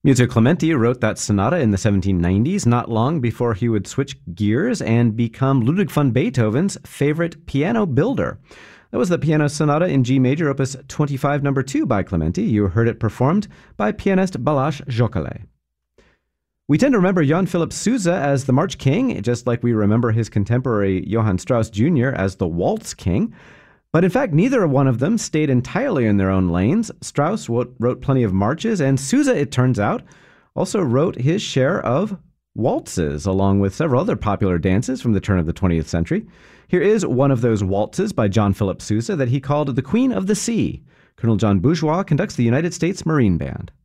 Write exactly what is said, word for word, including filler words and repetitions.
Muzio Clementi wrote that sonata in the seventeen nineties, not long before he would switch gears and become Ludwig van Beethoven's favorite piano builder. That was the Piano Sonata in G major, opus twenty-five, number two by Clementi. You heard it performed by pianist Balázs Zsokale. We tend to remember Johann Philipp Sousa as the March King, just like we remember his contemporary Johann Strauss Junior as the Waltz King. But in fact, neither one of them stayed entirely in their own lanes. Strauss wrote, wrote plenty of marches, and Sousa, it turns out, also wrote his share of waltzes, along with several other popular dances from the turn of the twentieth century. Here is one of those waltzes by John Philip Sousa that he called the Queen of the Sea. Colonel John Bourgeois conducts the United States Marine Band.